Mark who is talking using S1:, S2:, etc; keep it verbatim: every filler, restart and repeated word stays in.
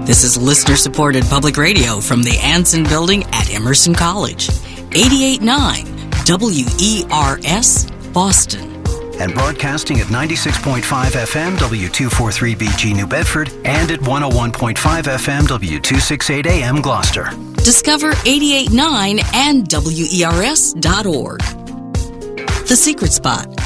S1: This is listener-supported public radio from the Anson Building at Emerson College. eighty-eight point nine W E R S, Boston.
S2: And broadcasting at ninety-six point five F M, W two forty-three B G New Bedford, and at one oh one point five F M, W two sixty-eight A M Gloucester.
S1: Discover eighty-eight point nine and W E R S dot org. The Secret Spot.